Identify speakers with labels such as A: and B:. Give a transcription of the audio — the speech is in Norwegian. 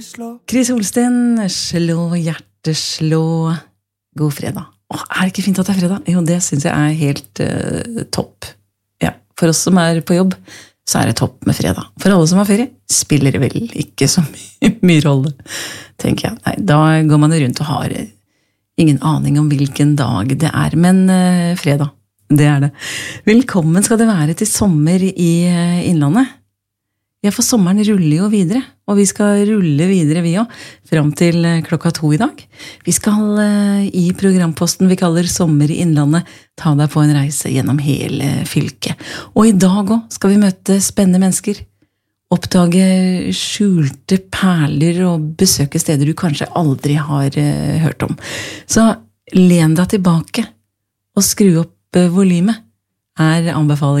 A: Chris Holsten, slå hjertet slå. God fredag. Det ikke fint at det fredag? Jo, det synes jeg helt topp. Ja, for oss som på jobb, så det topp med fredag. For alle som har ferie, spiller det vel ikke så mye rolle, tenker jeg. Nei, da går man rundt og har ingen aning om hvilken dag det men fredag, det det. Velkommen skal det være til sommer i Innlandet. Ja, for sommeren ruller jo videre, og vi skal rulle videre vi også, frem til 2:00 i dag. Vi skal i programposten vi kaller Sommer i Innlandet ta deg på en reise gjennom hele fylket. Og i dag også skal vi møte spennende mennesker, oppdage skjulte perler og besøke steder du kanskje aldri har hørt om. Så len deg tilbake og skru opp volumet anbefaling.